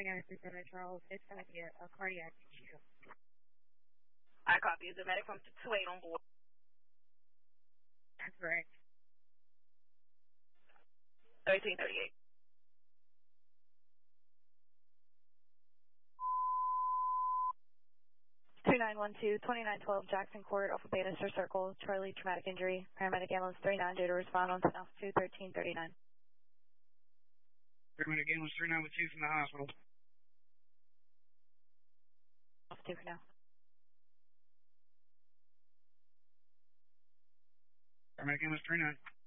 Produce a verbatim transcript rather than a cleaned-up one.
County Access Center, Charles. It's going to be a, a cardiac issue. I copy. The medic from two eight on board. That's correct. thirteen thirty-eight. two nine one two, twenty-nine twelve Jackson Court, Alpha Beta Star Circle, Charlie, traumatic injury, paramedic ambulance thirty-nine, due to respond on altitude thirteen thirty-nine. Paramedic ambulance three nine one two from the hospital. Altitude for now. Paramedic ambulance three nine.